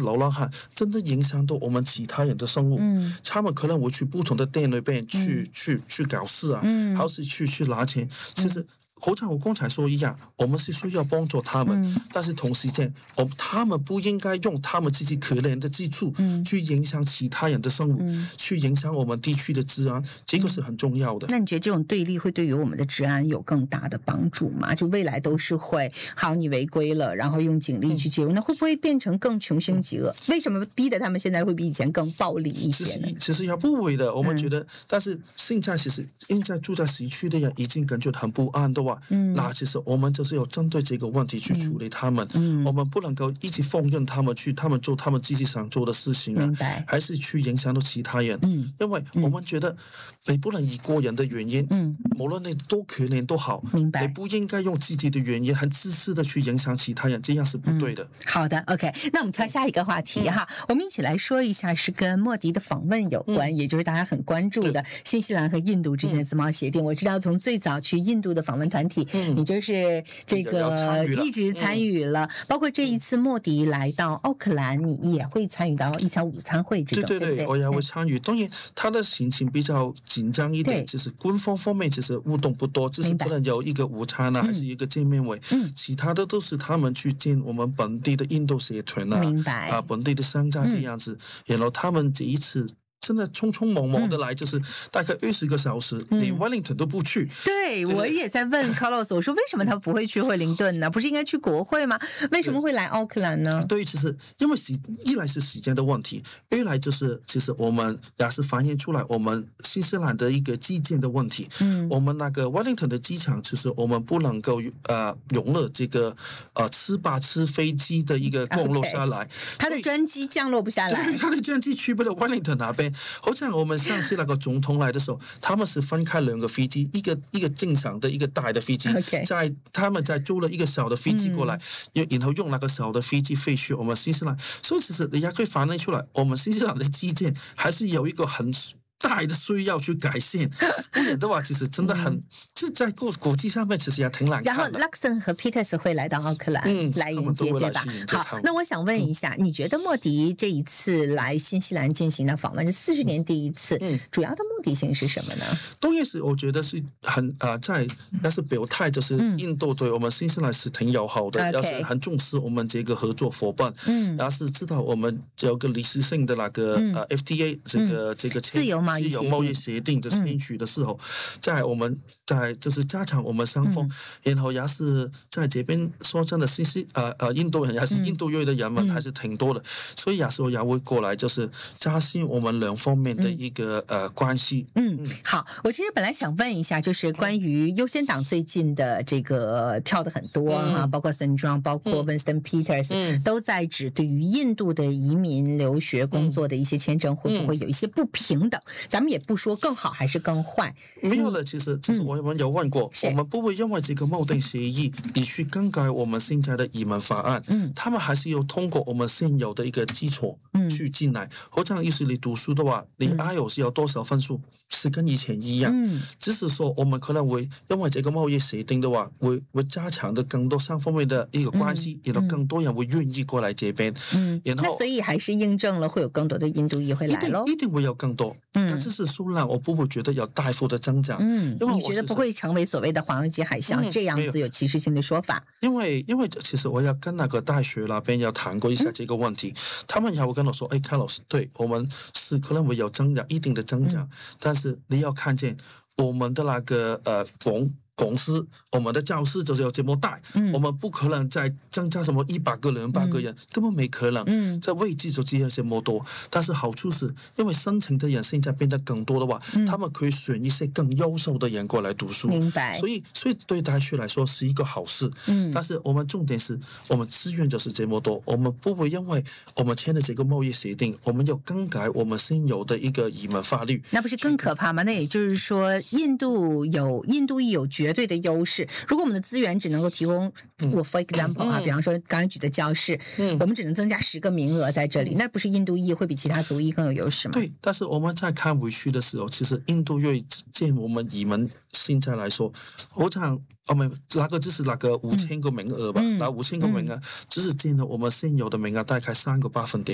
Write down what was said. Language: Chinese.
流浪汉，真的影响到我们其他人的生活。他们可能会去不同的店里边去搞事啊，还是去拿钱。其实好像我刚才说一样，我们是需要帮助他们，但是同时间，他们不应该用他们自己可怜的之处去影响其他人的生活，去影响我们地区的治安，这个是很重要的。 那你觉得这种对立会对于我们的治安有更大的帮助吗？就未来都是会，好，你违规了，然后用警力去介入，那会不会变成更穷凶极恶？为什么逼得他们现在会比以前更暴力一些呢？ 其实也不会的，我们觉得，但是现在其实应该住在市区的人已经感觉很不安的话，那其实我们就是要针对这个问题去处理他们，我们不能够一直放任他们做他们自己想做的事情啊，还是去影响到其他人，因为我们觉得你不能以个人的原因，无论你多可怜都好，你不应该用自己的原因很自私的去影响其他人，这样是不对的。 好的 ，OK， 那我们跳下一个话题哈，我们一起来说一下是跟莫迪的访问有关，也就是大家很关注的新西兰和印度之间的自贸协定。我知道从最早去印度的访问团体，你就是这个一直参与了，包括这一次莫迪来到奥克兰，你也会参与到一场午餐会这种， 对，我也会参与。当然，他的心情比较紧张一点，就是官方方面其实互动不多，就是不能有一个午餐啊，还是一个见面会，其他的都是他们去见我们本地的印度社团啊，本地的商家这样子，然后他们这一次真的匆匆忙忙的来，就是大概20个小时，连 Wellington 都不去。 对，我也在问 Carlos， 我说为什么他不会去惠灵顿呢？不是应该去国会吗？为什么会来奥克兰呢？ 对，其实因为一来是时间的问题，二来就是其实我们也是反映出来我们新西兰的一个基建的问题。我们那个 Wellington 的机场，其实我们不能够容了这个吃飞机的一个降落下来， 他的专机降落不下来， 对，他的专机去不了 Wellington 那边。好像我们上次那个总统来的时候，他们是分开2个飞机，一个正常的一个大的飞机，他们在租了一个小的飞机过来，然后用那个小的飞机飞去我们新西兰，所以其实你也可以反映出来，我们新西兰的基建还是有一个很大的需要去改善，不然的话其实真的很是在国际上面其实也挺难看的。 然后 Luxon 和 Peters 会来到奥克兰来迎接，对吧？好，那我想问一下，你觉得莫迪这一次来新西兰进行的访问是40年第一次，主要的目的性是什么呢？ 当然是我觉得是很但是表态就是印度对我们新西兰是挺友好的，要是很重视我们这个合作伙伴，然后是知道我们有个历史性的那个FTA 这个自由贸易协定的签署的时候，我们就是加强我们双方，然后也是在这边说真的，印度人还是印度裔的人们还是挺多的，所以也是也会过来，就是加深我们2方面的一个关系。 好，我其实本来想问一下，就是关于优先党最近的这个跳的很多哈，包括 St. John， 包括 Winston Peters，都在指对于印度的移民留学工作的一些签证会不会有一些不平等？咱们也不说更好还是更坏， 没有的。其实我们有问过，我们不会因为这个贸易协议你去更改我们现在的移民法案，他们还是要通过我们现有的一个基础去进来。好像意思你读书的话，你 IELTS 有多少分数是跟以前一样，只是说我们可能会因为这个贸易协定的话，会加强的更多3方面的一个关系，然后更多人会愿意过来这边。然后那所以还是印证了会有更多的印度裔会来咯， 一定会有更多。但是数量我不会觉得有大幅的增长，因为你觉得不会成为所谓的黄金海啸这样子有歧视性的说法？ 因为其实我要跟那个大学那边要谈过一下这个问题，他们也会跟我说，Carlos，对，我们是可能会有增长，一定的增长，但是你要看见我们的那个公司，我们的教室就是有这么大，我们不可能再增加什么100个人、200个人，根本没可能。这位置就只有这么多，但是好处是，因为申请的人现在变得更多的话，他们可以选一些更优秀的人过来读书。 明白。 所以对大学来说是一个好事。但是我们重点是我们资源就是这么多，我们不会因为我们签了这个贸易协定，我们要更改我们现有的一个移民法律。 那不是更可怕吗？那也就是说，印度裔有绝对的优势。如果我们的资源只能够提供，我 for example 比方说刚才举的教室，我们只能增加10个名额在这里，那不是印度裔会比其他族裔更有优势吗？ 对，但是我们在看回去的时候，其实印度裔见我们移民现在来说，好像我们那个就是那个5000个名额吧，那5000个名额只是占了我们现有的名额大概3个百分点。